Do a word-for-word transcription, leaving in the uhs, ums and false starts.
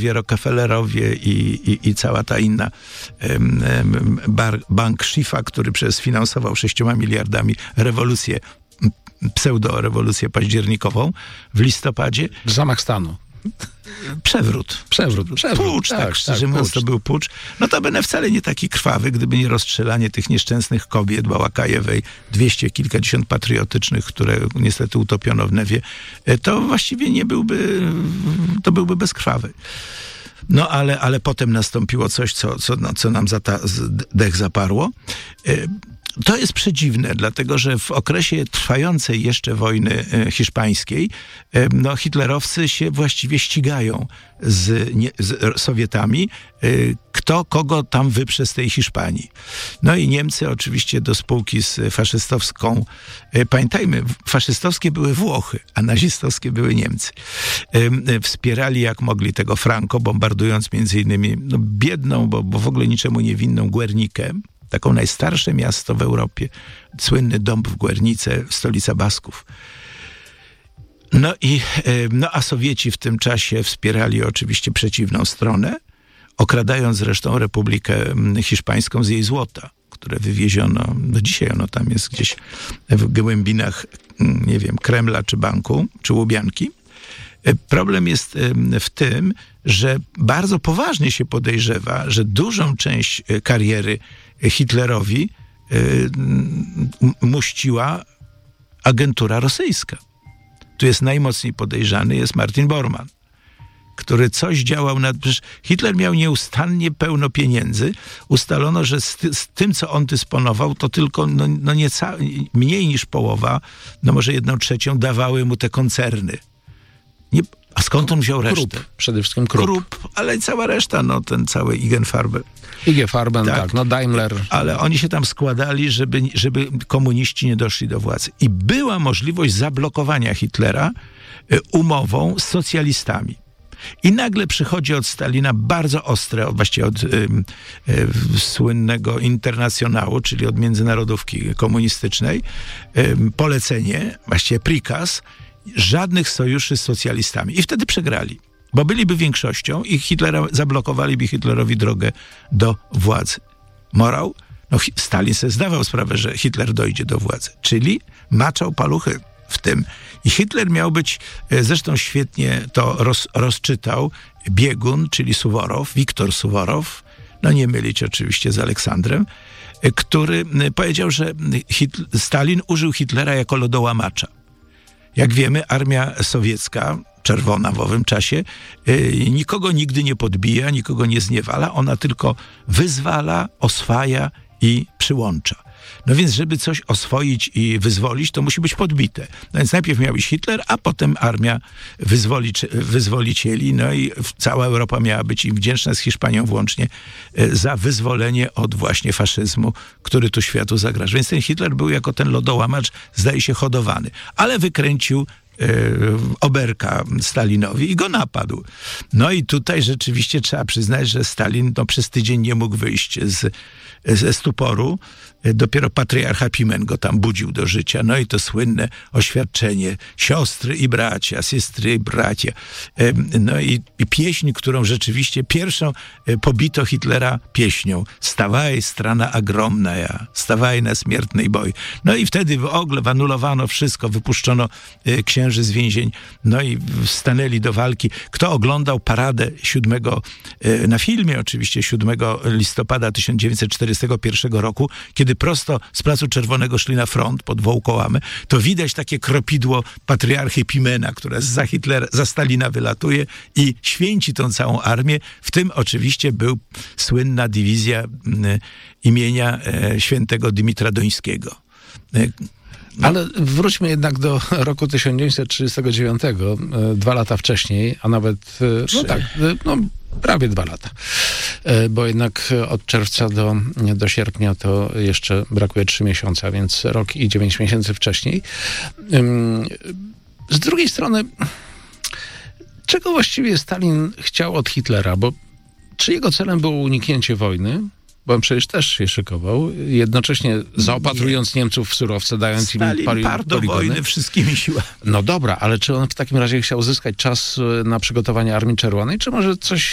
Rockefellerowie, Rockefellerowie i, i, i cała ta inna um, um, bar, bank Schiffa, który przez finansował sześcioma miliardami rewolucję, pseudo-rewolucję październikową w listopadzie. Zamach stanu. Przewrót. Przewrót. Przewrót. Pucz, tak, tak szczerze tak, mówiąc, pucz. to był pucz. Notabene wcale nie taki krwawy, gdyby nie rozstrzelanie tych nieszczęsnych kobiet Bałakajewej, dwieście kilkadziesiąt patriotycznych, które niestety utopiono w Newie, to właściwie nie byłby, to byłby bezkrwawy. No ale, ale potem nastąpiło coś, co, co, no, co nam zata, dech zaparło. To jest przedziwne, dlatego że w okresie trwającej jeszcze wojny hiszpańskiej no, hitlerowcy się właściwie ścigają z, nie, z Sowietami, kto kogo tam wyprze z tej Hiszpanii. No i Niemcy oczywiście do spółki z faszystowską, pamiętajmy, faszystowskie były Włochy, a nazistowskie były Niemcy. Wspierali jak mogli tego Franco, bombardując między innymi no, biedną, bo, bo w ogóle niczemu niewinną Guernikę, taką najstarsze miasto w Europie. Słynny dom w Guernice, stolica Basków. No i, no a Sowieci w tym czasie wspierali oczywiście przeciwną stronę, okradając zresztą Republikę Hiszpańską z jej złota, które wywieziono, do dzisiaj ono tam jest gdzieś w głębinach, nie wiem, Kremla czy banku, czy Łubianki. Problem jest w tym, że bardzo poważnie się podejrzewa, że dużą część kariery Hitlerowi y, muściła agentura rosyjska. Tu jest najmocniej podejrzany, jest Martin Bormann, który coś działał nad... Przecież Hitler miał nieustannie pełno pieniędzy. Ustalono, że z, ty, z tym, co on dysponował, to tylko no, no nieca, mniej niż połowa, no może jedną trzecią dawały mu te koncerny. Nie, a skąd on wziął resztę? Krupp, przede wszystkim Krupp. Krupp, ale cała reszta, no ten cały I G Farben. I G Farben, tak. tak, no Daimler. Ale oni się tam składali, żeby, żeby komuniści nie doszli do władzy. I była możliwość zablokowania Hitlera umową z socjalistami. I nagle przychodzi od Stalina bardzo ostre, właściwie od y, y, słynnego internacjonału, czyli od międzynarodówki komunistycznej, y, polecenie, właściwie prikaz, żadnych sojuszy z socjalistami. I wtedy przegrali, bo byliby większością i Hitlera, zablokowaliby Hitlerowi drogę do władzy. Morał? No Stalin sobie zdawał sprawę, że Hitler dojdzie do władzy, czyli maczał paluchy w tym. I Hitler miał być, zresztą świetnie to roz, rozczytał, biegun, czyli Suworow, Wiktor Suworow, no nie mylić oczywiście z Aleksandrem, który powiedział, że Hitler, Stalin użył Hitlera jako lodołamacza. Jak wiemy, armia sowiecka, czerwona w owym czasie, yy, nikogo nigdy nie podbija, nikogo nie zniewala, ona tylko wyzwala, oswaja i przyłącza. No więc, żeby coś oswoić i wyzwolić, to musi być podbite. No więc najpierw miał być Hitler, a potem armia wyzwolic- wyzwolicieli, no i cała Europa miała być im wdzięczna, z Hiszpanią włącznie, za wyzwolenie od właśnie faszyzmu, który tu światu zagraża. Więc ten Hitler był jako ten lodołamacz, zdaje się, hodowany. Ale wykręcił oberka Stalinowi i go napadł. No i tutaj rzeczywiście trzeba przyznać, że Stalin no, przez tydzień nie mógł wyjść z, ze stuporu. Dopiero patriarcha Pimen go tam budził do życia. No i to słynne oświadczenie siostry i bracia, siostry i bracia. No i, i pieśń, którą rzeczywiście pierwszą pobito Hitlera pieśnią. Stawaj, strana ogromna ja, stawaj na śmiertnej boj. No i wtedy w ogóle anulowano wszystko, wypuszczono księży z więzień, no i stanęli do walki. Kto oglądał paradę siódmego, na filmie oczywiście, siódmego listopada tysiąc dziewięćset czterdziestego pierwszego roku, kiedy prosto z Placu Czerwonego szli na front pod Wołkołamy, to widać takie kropidło patriarchy Pimena, które za Hitlera, za Stalina wylatuje i święci tą całą armię. W tym oczywiście był słynna dywizja y, imienia y, świętego Dymitra Dońskiego. Y, No. Ale wróćmy jednak do roku tysiąc dziewięćset trzydziestego dziewiątego, dwa lata wcześniej, a nawet, no tak, no prawie dwa lata. Bo jednak od czerwca do, do sierpnia to jeszcze brakuje trzy miesiące, więc rok i dziewięć miesięcy wcześniej. Z drugiej strony, czego właściwie Stalin chciał od Hitlera? Bo czy jego celem było uniknięcie wojny? Bo on przecież też się szykował, jednocześnie zaopatrując nie. Niemców w surowce, dając Stalin im pali- parł do wojny wszystkimi siłami. No dobra, ale czy on w takim razie chciał zyskać czas na przygotowanie Armii Czerwonej, czy może coś